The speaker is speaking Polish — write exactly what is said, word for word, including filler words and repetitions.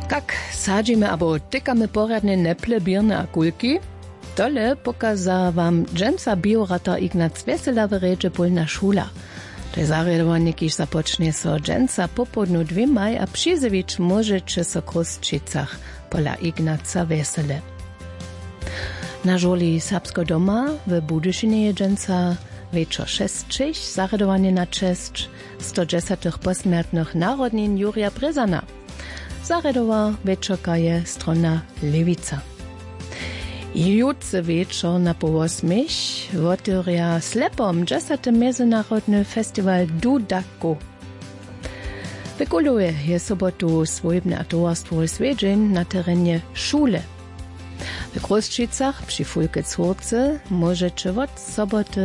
Jak sadzimy abo tykamy poradne neple, birne a kulki? Tole pokaza wam dżęca biorata Ignac Wesela w reče polna szula. To je zarjadowanie, kiż zapocznie so dżęca popodnu dwie maj, a przyzewicz możecie so Kruszczycach pola Ignaca Wesele. Na żoli Serbsko doma w Budyszynie je dżęca wieczor szestrzich, zarjadowanie na czesć sto dziesięć posmiertnych narodnin Jurija Brezana. Zarjadowa wieczorka je strona Lewica. I jutce wieczor na po osmich otworia slepom dziesiąty Międzynarodny Festiwal Dudaku. W Kuluje je sobotu swojebne towarstwo Swiedzień na terenie szule. W Kruszczycach przy Fulke Córce możecie od soboty